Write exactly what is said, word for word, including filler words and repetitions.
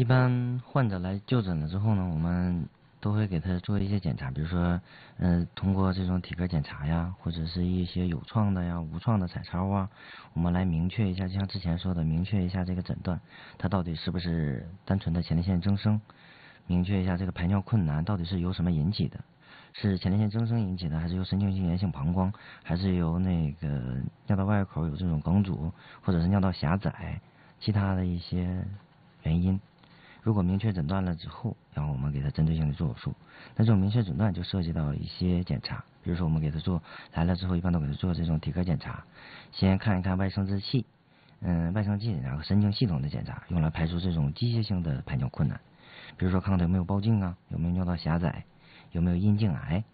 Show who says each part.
Speaker 1: 一般患者来就诊了之后呢，我们都会给他做一些检查，比如说，嗯、通过这种体格检查呀，或者是一些有创的呀、无创的彩超啊，我们来明确一下，就像之前说的，明确一下这个诊断，它到底是不是单纯的前列腺增生，明确一下这个排尿困难到底是由什么引起的，是前列腺增生引起的，还是由神经性炎性膀胱，还是由那个尿道外口有这种梗阻，或者是尿道狭窄，其他的一些原因。如果明确诊断了之后，然后我们给他针对性的做手术。那这种明确诊断就涉及到一些检查，比如说我们给他做来了之后，一般都给他做这种体格检查，先看一看外生殖器，嗯，外生气，然后神经系统的检查，用来排除这种机械性的排尿困难，比如说看看他有没有包茎啊，有没有尿道狭窄，有没有阴茎癌，